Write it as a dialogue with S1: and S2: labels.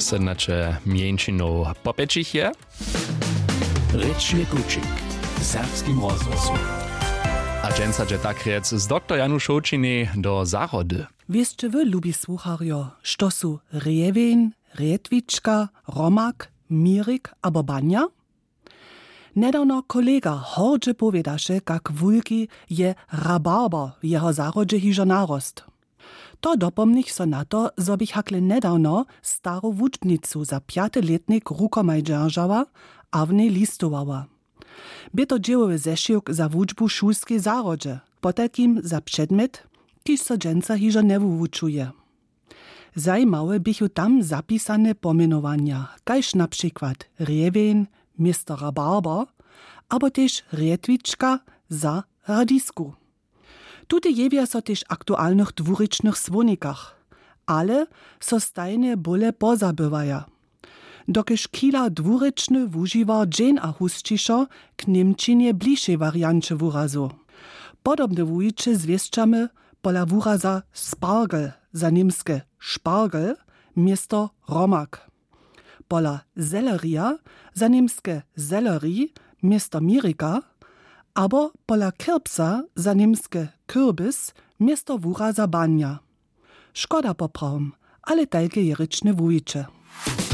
S1: se nače mjeńczyną popečich je.
S2: Rečne kučik, serbskim rozhlasom.
S1: A dženca je tak rec z dr. Janušovčiny do Zahody.
S3: Wieszcie wy, lubi słucharjo, što su rjevin, rjetvička, romak, mirik abo banja? Nedawno kolega hordźe powiedaše, kak wulki je rabarber w jeho zarodźe hižo narost. To dopomnich so na to, zo bych hakle nedawno staru wučbnicu za 5-letnik rukomaj dżeržała, a w niej listowała. By to dziełowy zeszyłk za wučbu šulskiej zarodźe, potakim za przedmiot, kiż so dżęca hižo nie wučuje. Zajímawe bychu tam zapisane pomenowania, kajż na przykład rjevin, Mr. Rabarber, abo też rjetvička za radisku. Tute jewia so też aktualnych dwurycznych słonikach, ale so stajne bole pozabywaja. Dokež kila dwuryczny wužiwa dżen a husčišo k Niemčinie bliższej wariancie wurazu. Podobne wujicze zwieszczamy pola wuraza spargel za niemskie spargel miesto romak. Pola selleria za niemskie sellerie miesto mirika, abo pola kirbsa za niemskie kürbis miesto wuraza banja. Szkoda poprawom, ale tajke je ryczne wujicze.